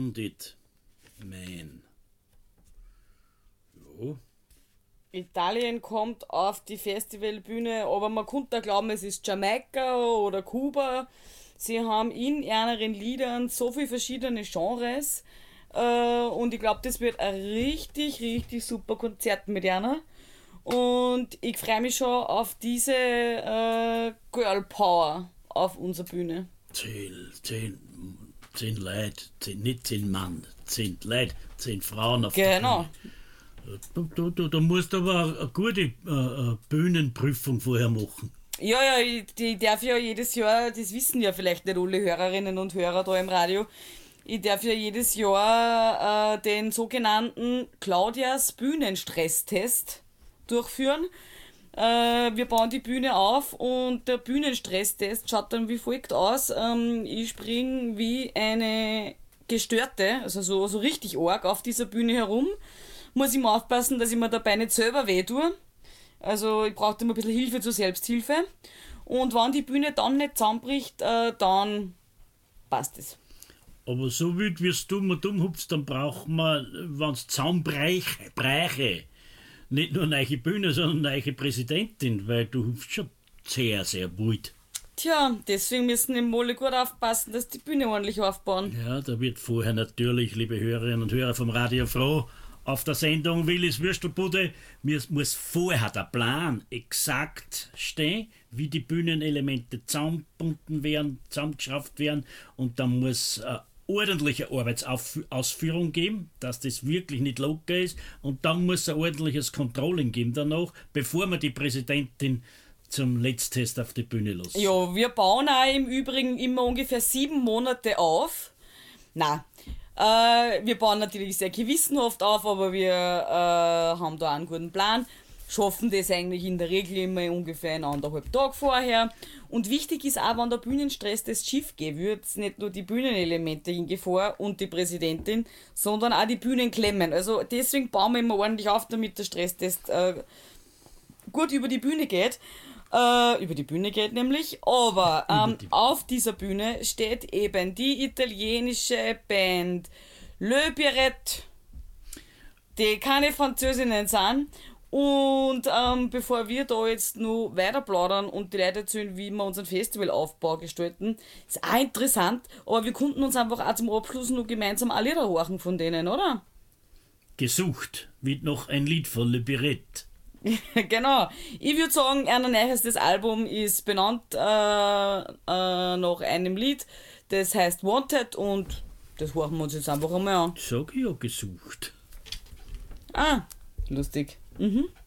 Wounded Man. Ja. Italien kommt auf die Festivalbühne, aber man könnte glauben, es ist Jamaika oder Kuba. Sie haben in ihren Liedern so viele verschiedene Genres und ich glaube, das wird ein richtig, richtig super Konzert mit einer. Und ich freue mich schon auf diese Girl Power auf unserer Bühne. 10 Leute, nicht 10 Mann, 10 Leute, 10 Frauen auf Genau. der Bühne. Da musst du aber eine gute Bühnenprüfung vorher machen. Ja, ich darf ja jedes Jahr, das wissen ja vielleicht nicht alle Hörerinnen und Hörer da im Radio, ich darf ja jedes Jahr den sogenannten Claudias Bühnenstresstest durchführen. Wir bauen die Bühne auf und der Bühnenstresstest schaut dann wie folgt aus. Ich springe wie eine Gestörte, also so richtig arg auf dieser Bühne herum. Muss ich mal aufpassen, dass ich mir dabei nicht selber weh tue. Also ich brauche immer ein bisschen Hilfe zur Selbsthilfe. Und wenn die Bühne dann nicht zusammenbricht, dann passt es. Aber so wild wie du mir dumm hupst, dann braucht man, wenn es zusammenbräche, nicht nur eine neue Bühne, sondern eine neue Präsidentin, weil du hupst schon sehr, sehr wild. Tja, deswegen müssen im Mole gut aufpassen, dass die Bühne ordentlich aufbauen. Ja, da wird vorher natürlich, liebe Hörerinnen und Hörer vom Radio Froh, auf der Sendung Willis Würstelbude, muss vorher der Plan exakt stehen, wie die Bühnenelemente zusammengebunden werden, zusammengeschraubt werden, und dann muss ordentliche Arbeitsausführung geben, dass das wirklich nicht locker ist, und dann muss ein ordentliches Controlling geben danach, bevor man die Präsidentin zum Letztest auf die Bühne lässt. Ja, wir bauen auch im Übrigen immer ungefähr 7 Monate auf. Wir bauen natürlich sehr gewissenhaft auf, aber wir haben da einen guten Plan. Schaffen das eigentlich in der Regel immer ungefähr 1,5 Tage vorher. Und wichtig ist auch, wenn der Bühnenstress das schief geht, wird nicht nur die Bühnenelemente in Gefahr und die Präsidentin, sondern auch die Bühnenklemmen. Also deswegen bauen wir immer ordentlich auf, damit der Stresstest gut über die Bühne geht. Nämlich. Aber auf dieser Bühne steht eben die italienische Band Le Pirette, die keine Französinnen sind. Und bevor wir da jetzt noch weiter plaudern und die Leute erzählen, wie wir unseren Festivalaufbau gestalten, ist auch interessant, aber wir konnten uns einfach auch zum Abschluss noch gemeinsam alle Lieder horchen von denen, oder? Gesucht wird noch ein Lied von Le Pirette. Genau. Ich würde sagen, ein neuestes Album ist benannt nach einem Lied, das heißt Wanted, und das horchen wir uns jetzt einfach einmal an. Sag ich ja, gesucht. Ah, lustig. Mhm.